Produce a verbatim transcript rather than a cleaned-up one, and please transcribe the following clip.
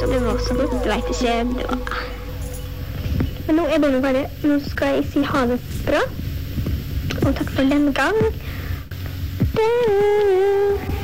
så det var så godt, jeg vet ikke, det var... Men nå er det jo bare, nå skal jeg si ha det bra, og takk for den gang.